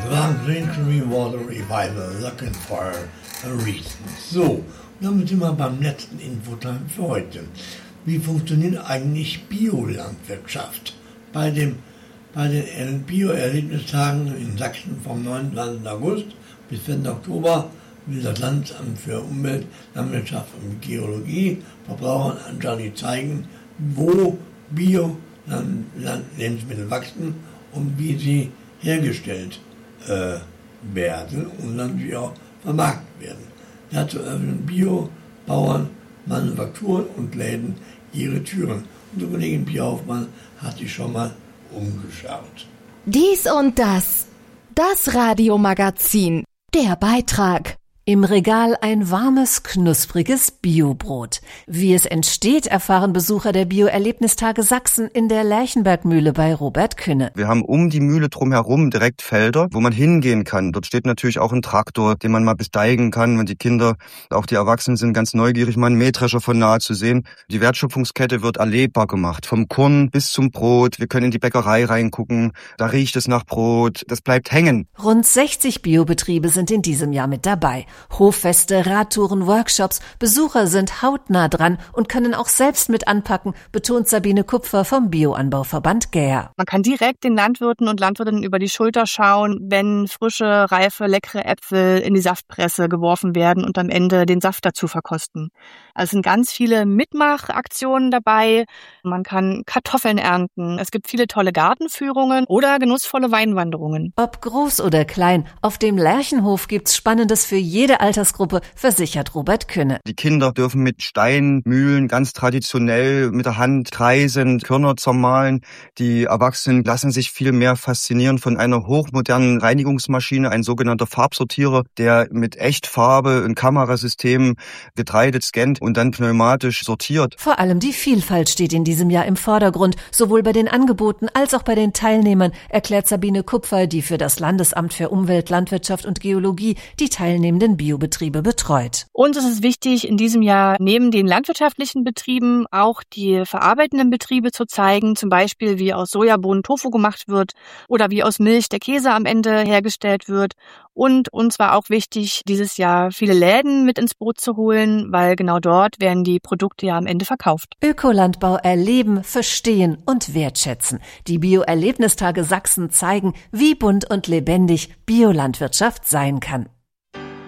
war Green Creamy Water Revival, looking for a reason. So, damit sind wir beim letzten Infotime für heute. Wie funktioniert eigentlich Biolandwirtschaft? Bei den Bio-Erlebnistagen in Sachsen vom 29. August bis 4. Oktober will das Landesamt für Umwelt, Landwirtschaft und Geologie Verbrauchern anschaulich zeigen, wo Bio-Lebensmittel wachsen und wie sie hergestellt werden und dann wie auch vermarktet werden. Dazu öffnen Biobauern, Manufakturen und Läden ihre Türen. Unsere Kollegin Pia Hoffmann hat sich schon mal umgeschaut. Dies und das. Das Radiomagazin. Der Beitrag. Im Regal ein warmes, knuspriges Biobrot. Wie es entsteht, erfahren Besucher der Bio-Erlebnistage Sachsen in der Lerchenbergmühle bei Robert Künne. Wir haben um die Mühle drumherum direkt Felder, wo man hingehen kann. Dort steht natürlich auch ein Traktor, den man mal besteigen kann, wenn die Kinder, auch die Erwachsenen sind ganz neugierig, mal einen Mähdrescher von nahe zu sehen. Die Wertschöpfungskette wird erlebbar gemacht, vom Korn bis zum Brot. Wir können in die Bäckerei reingucken, da riecht es nach Brot, das bleibt hängen. Rund 60 Biobetriebe sind in diesem Jahr mit dabei. Hoffeste, Radtouren, Workshops, Besucher sind hautnah dran und können auch selbst mit anpacken, betont Sabine Kupfer vom Bioanbauverband Gähr. Man kann direkt den Landwirten und Landwirtinnen über die Schulter schauen, wenn frische, reife, leckere Äpfel in die Saftpresse geworfen werden und am Ende den Saft dazu verkosten. Also es sind ganz viele Mitmachaktionen dabei. Man kann Kartoffeln ernten. Es gibt viele tolle Gartenführungen oder genussvolle Weinwanderungen. Ob groß oder klein, auf dem Lerchenhof gibt's Spannendes für jede Altersgruppe, versichert Robert Künne. Die Kinder dürfen mit Steinmühlen ganz traditionell mit der Hand kreisend Körner zermahlen. Die Erwachsenen lassen sich viel mehr faszinieren von einer hochmodernen Reinigungsmaschine, ein sogenannter Farbsortierer, der mit Echtfarbe ein Kamerasystem Getreide scannt und dann pneumatisch sortiert. Vor allem die Vielfalt steht in diesem Jahr im Vordergrund, sowohl bei den Angeboten als auch bei den Teilnehmern, erklärt Sabine Kupfer, die für das Landesamt für Umwelt, Landwirtschaft und Geologie die teilnehmenden Biobetriebe betreut. Uns ist es wichtig, in diesem Jahr neben den landwirtschaftlichen Betrieben auch die verarbeitenden Betriebe zu zeigen, zum Beispiel wie aus Sojabohnen Tofu gemacht wird oder wie aus Milch der Käse am Ende hergestellt wird. Und uns war auch wichtig, dieses Jahr viele Läden mit ins Boot zu holen, weil genau dort werden die Produkte ja am Ende verkauft. Ökolandbau erleben, verstehen und wertschätzen. Die Bio-Erlebnistage Sachsen zeigen, wie bunt und lebendig Biolandwirtschaft sein kann.